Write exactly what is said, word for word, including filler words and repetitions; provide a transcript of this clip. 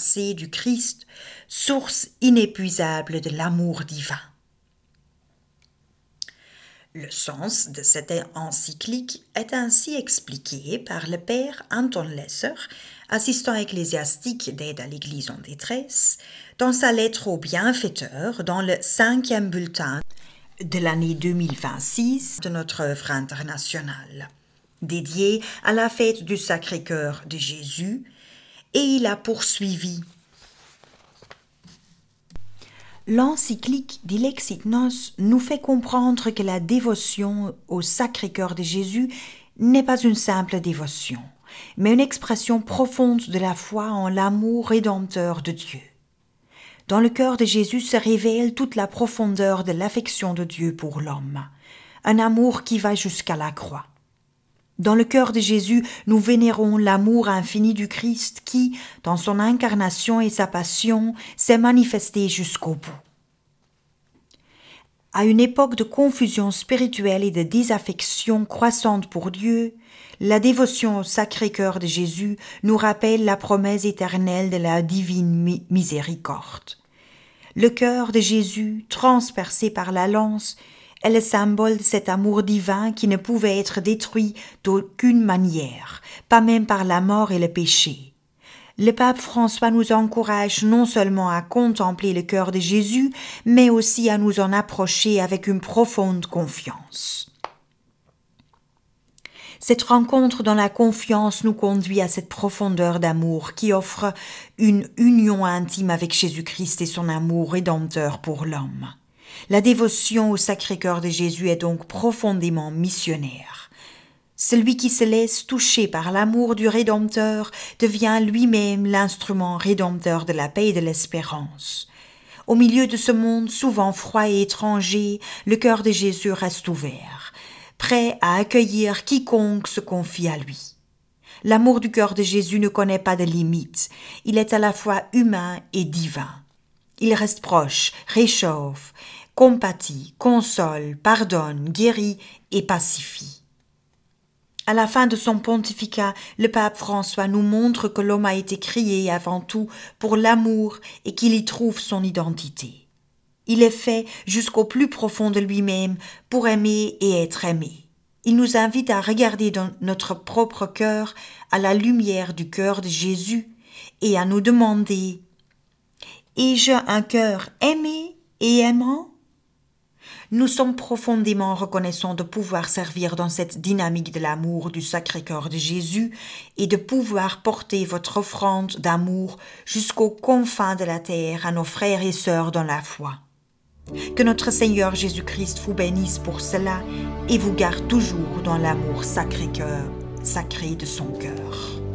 pensée du Christ, source inépuisable de l'amour divin. Le sens de cette encyclique est ainsi expliqué par le père Anton Lesser, assistant ecclésiastique d'aide à l'Église en détresse, dans sa lettre au bienfaiteur dans le cinquième bulletin de l'année deux mille vingt-six de notre œuvre internationale, dédié à la fête du Sacré-Cœur de Jésus, et il a poursuivi. L'encyclique Dilexit Nos nous fait comprendre que la dévotion au Sacré-Cœur de Jésus n'est pas une simple dévotion, mais une expression profonde de la foi en l'amour rédempteur de Dieu. Dans le cœur de Jésus se révèle toute la profondeur de l'affection de Dieu pour l'homme, un amour qui va jusqu'à la croix. Dans le cœur de Jésus, nous vénérons l'amour infini du Christ qui, dans son incarnation et sa passion, s'est manifesté jusqu'au bout. À une époque de confusion spirituelle et de désaffection croissante pour Dieu, la dévotion au Sacré-Cœur de Jésus nous rappelle la promesse éternelle de la divine mi- miséricorde. Le cœur de Jésus, transpercé par la lance, est le symbole de cet amour divin qui ne pouvait être détruit d'aucune manière, pas même par la mort et le péché. Le pape François nous encourage non seulement à contempler le cœur de Jésus, mais aussi à nous en approcher avec une profonde confiance. Cette rencontre dans la confiance nous conduit à cette profondeur d'amour qui offre une union intime avec Jésus-Christ et son amour rédempteur pour l'homme. La dévotion au Sacré-Cœur de Jésus est donc profondément missionnaire. Celui qui se laisse toucher par l'amour du Rédempteur devient lui-même l'instrument rédempteur de la paix et de l'espérance. Au milieu de ce monde souvent froid et étranger, le cœur de Jésus reste ouvert, prêt à accueillir quiconque se confie à lui. L'amour du cœur de Jésus ne connaît pas de limites, il est à la fois humain et divin. Il reste proche, réchauffe, compatit, console, pardonne, guérit et pacifie. À la fin de son pontificat, le pape François nous montre que l'homme a été créé avant tout pour l'amour et qu'il y trouve son identité. Il est fait jusqu'au plus profond de lui-même pour aimer et être aimé. Il nous invite à regarder dans notre propre cœur à la lumière du cœur de Jésus et à nous demander « Ai-je un cœur aimé et aimant ?» Nous sommes profondément reconnaissants de pouvoir servir dans cette dynamique de l'amour du Sacré-Cœur de Jésus et de pouvoir porter votre offrande d'amour jusqu'aux confins de la terre à nos frères et sœurs dans la foi. Que notre Seigneur Jésus-Christ vous bénisse pour cela et vous garde toujours dans l'amour Sacré-Cœur, sacré de son cœur.